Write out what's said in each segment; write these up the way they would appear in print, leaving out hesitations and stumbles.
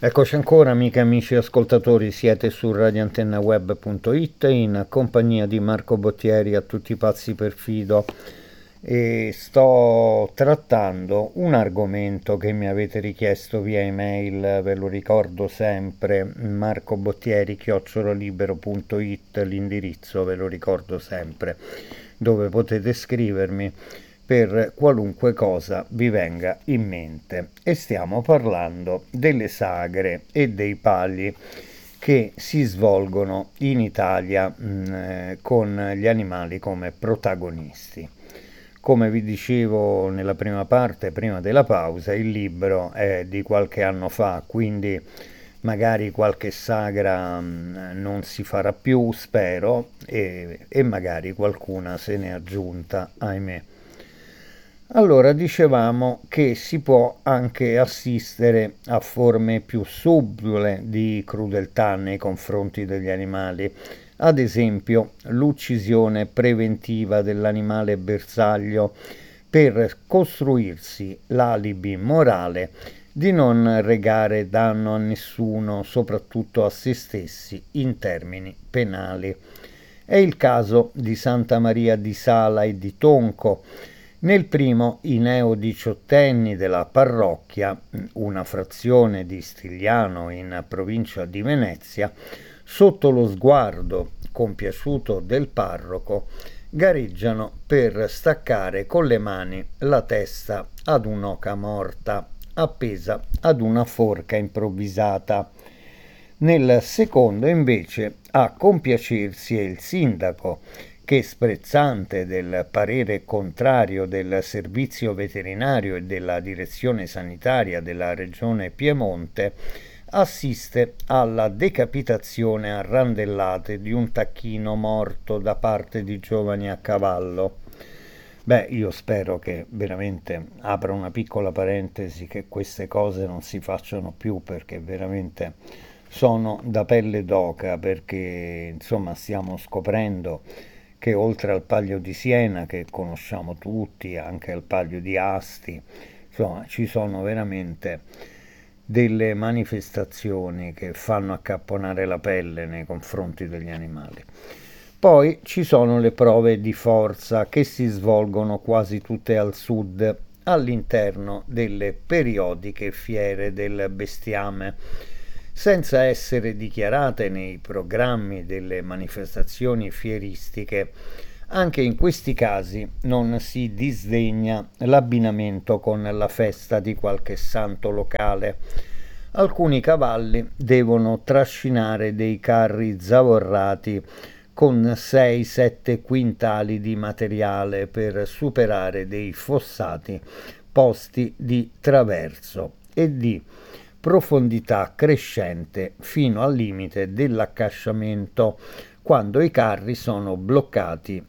Eccoci ancora, amiche e amici ascoltatori, siete su radioantennaweb.it in compagnia di Marco Bottieri, a tutti i pazzi per Fido, e sto trattando un argomento che mi avete richiesto via email, ve lo ricordo sempre, marcobottieri@libero.it, l'indirizzo ve lo ricordo sempre, dove potete scrivermi per qualunque cosa vi venga in mente, e stiamo parlando delle sagre e dei palli che si svolgono in Italia con gli animali come protagonisti. Come vi dicevo nella prima parte, prima della pausa, il libro è di qualche anno fa, quindi magari qualche sagra non si farà più, spero, e magari qualcuna se n'è aggiunta, ahimè. Allora, dicevamo che si può anche assistere a forme più subdole di crudeltà nei confronti degli animali, ad esempio l'uccisione preventiva dell'animale bersaglio per costruirsi l'alibi morale di non recare danno a nessuno, soprattutto a se stessi, in termini penali. È il caso di Santa Maria di Sala e di Tonco. Nel primo, i neodiciottenni della parrocchia, una frazione di Stigliano in provincia di Venezia, sotto lo sguardo compiaciuto del parroco, gareggiano per staccare con le mani la testa ad un'oca morta appesa ad una forca improvvisata. Nel secondo, invece, a compiacersi è il sindaco, che, sprezzante del parere contrario del servizio veterinario e della direzione sanitaria della regione Piemonte, assiste alla decapitazione a randellate di un tacchino morto da parte di giovani a cavallo. Beh, io spero che veramente, apra una piccola parentesi, che queste cose non si facciano più, perché veramente sono da pelle d'oca, perché insomma stiamo scoprendo che oltre al Palio di Siena, che conosciamo tutti, anche al Palio di Asti, insomma ci sono veramente delle manifestazioni che fanno accapponare la pelle nei confronti degli animali. Poi ci sono le prove di forza che si svolgono quasi tutte al sud, all'interno delle periodiche fiere del bestiame, senza essere dichiarate nei programmi delle manifestazioni fieristiche. Anche in questi casi non si disdegna l'abbinamento con la festa di qualche santo locale. Alcuni cavalli devono trascinare dei carri zavorrati con 6-7 quintali di materiale per superare dei fossati posti di traverso e di profondità crescente fino al limite dell'accasciamento, quando i carri sono bloccati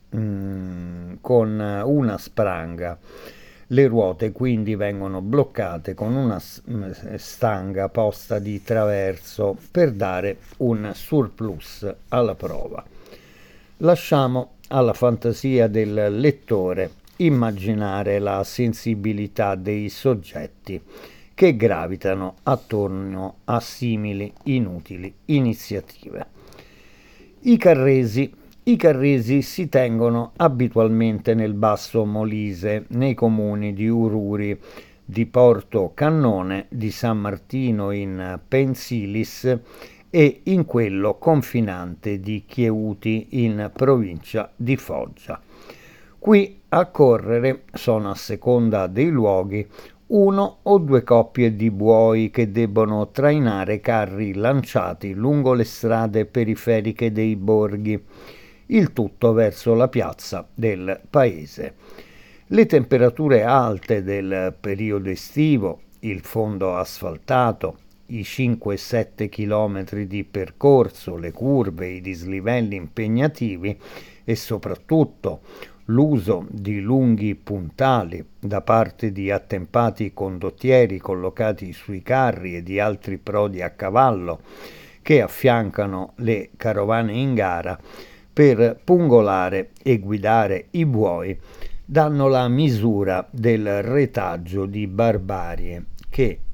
con una spranga. Le ruote quindi vengono bloccate con una stanga posta di traverso per dare un surplus alla prova. Lasciamo alla fantasia del lettore immaginare la sensibilità dei soggetti che gravitano attorno a simili inutili iniziative. I carresi si tengono abitualmente nel Basso Molise, nei comuni di Ururi, di Porto Cannone, di San Martino in Pensilis e in quello confinante di Chieuti in provincia di Foggia. Qui a correre sono, a seconda dei luoghi, uno o due coppie di buoi che debbono trainare carri lanciati lungo le strade periferiche dei borghi, il tutto verso la piazza del paese. Le temperature alte del periodo estivo, il fondo asfaltato, i 5-7 chilometri di percorso, le curve, i dislivelli impegnativi e soprattutto l'uso di lunghi puntali da parte di attempati condottieri collocati sui carri e di altri prodi a cavallo che affiancano le carovane in gara per pungolare e guidare i buoi, danno la misura del retaggio di barbarie che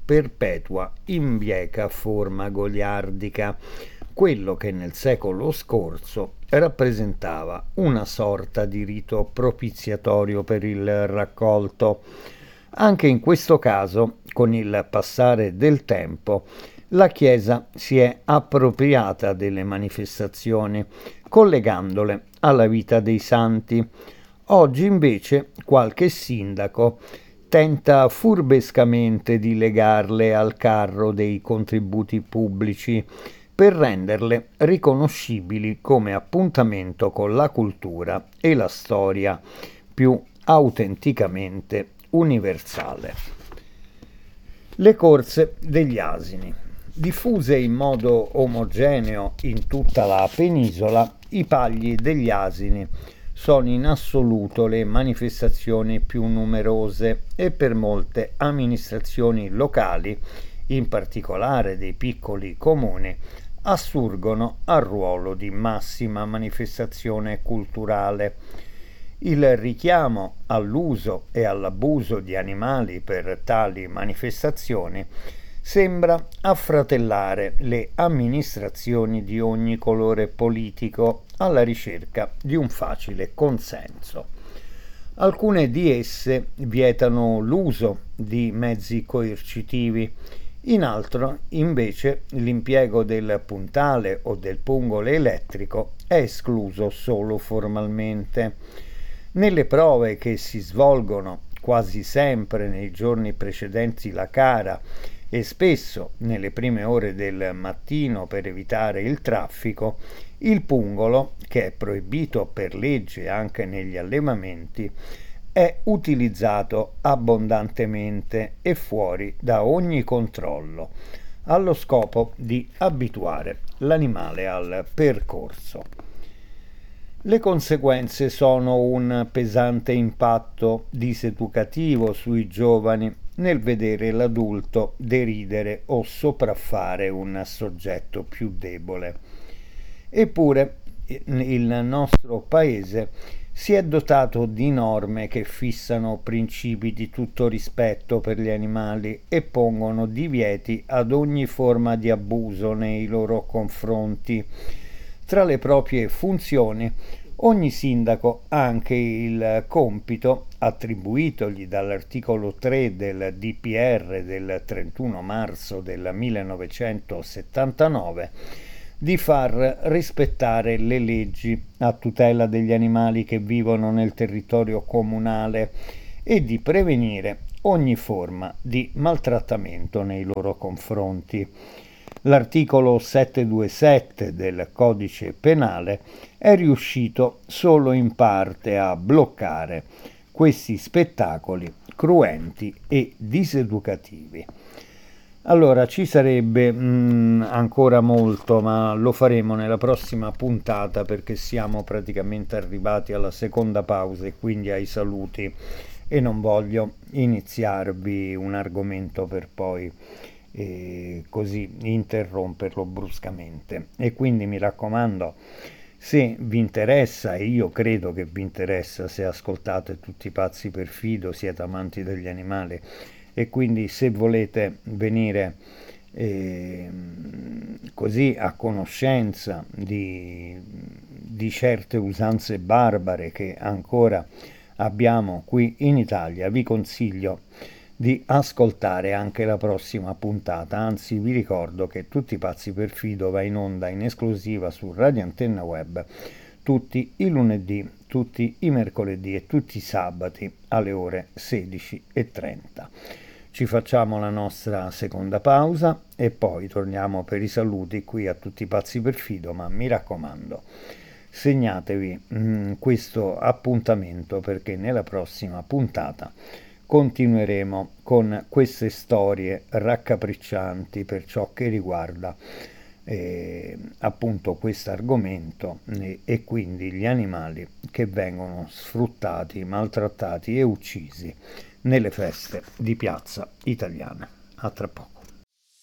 perpetua in bieca forma goliardica quello che nel secolo scorso rappresentava una sorta di rito propiziatorio per il raccolto. Anche in questo caso, con il passare del tempo, la Chiesa si è appropriata delle manifestazioni, collegandole alla vita dei santi. Oggi invece qualche sindaco tenta furbescamente di legarle al carro dei contributi pubblici per renderle riconoscibili come appuntamento con la cultura e la storia più autenticamente universale. Le corse degli asini. Diffuse in modo omogeneo in tutta la penisola, i pagli degli asini sono in assoluto le manifestazioni più numerose e per molte amministrazioni locali, in particolare dei piccoli comuni, assurgono al ruolo di massima manifestazione culturale. Il richiamo all'uso e all'abuso di animali per tali manifestazioni sembra affratellare le amministrazioni di ogni colore politico alla ricerca di un facile consenso. Alcune di esse vietano l'uso di mezzi coercitivi, in altro invece l'impiego del puntale o del pungolo elettrico è escluso solo formalmente. Nelle prove che si svolgono quasi sempre nei giorni precedenti la gara e spesso nelle prime ore del mattino per evitare il traffico, il pungolo, che è proibito per legge anche negli allevamenti, è utilizzato abbondantemente e fuori da ogni controllo, allo scopo di abituare l'animale al percorso. Le conseguenze sono un pesante impatto diseducativo sui giovani nel vedere l'adulto deridere o sopraffare un soggetto più debole. Eppure il nostro paese si è dotato di norme che fissano principi di tutto rispetto per gli animali e pongono divieti ad ogni forma di abuso nei loro confronti. Tra le proprie funzioni, ogni sindaco ha anche il compito, attribuitogli dall'articolo 3 del DPR del 31 marzo del 1979, di far rispettare le leggi a tutela degli animali che vivono nel territorio comunale e di prevenire ogni forma di maltrattamento nei loro confronti. L'articolo 727 del Codice Penale è riuscito solo in parte a bloccare questi spettacoli cruenti e diseducativi. Allora, ci sarebbe ancora molto, ma lo faremo nella prossima puntata perché siamo praticamente arrivati alla seconda pausa e quindi ai saluti e non voglio iniziarvi un argomento per poi così interromperlo bruscamente. E quindi mi raccomando, se vi interessa, e io credo che vi interessa, se ascoltate Tutti pazzi per Fido, siete amanti degli animali, e quindi se volete venire così a conoscenza di certe usanze barbare che ancora abbiamo qui in Italia, vi consiglio di ascoltare anche la prossima puntata. Anzi, vi ricordo che Tutti pazzi per Fido va in onda in esclusiva su Radio Antenna Web tutti i lunedì, tutti i mercoledì e tutti i sabati alle ore 16:30. Ci facciamo la nostra seconda pausa e poi torniamo per i saluti qui a Tutti pazzi per Fido, ma mi raccomando, segnatevi questo appuntamento perché nella prossima puntata continueremo con queste storie raccapriccianti per ciò che riguarda appunto questo argomento e quindi gli animali che vengono sfruttati, maltrattati e uccisi nelle feste di piazza italiane. A tra poco.